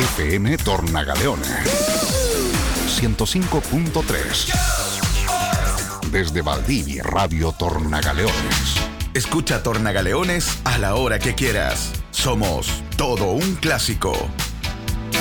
FM Tornagaleones 105.3. Desde Valdivia, Radio Tornagaleones. Escucha Tornagaleones a la hora que quieras. Somos todo un clásico.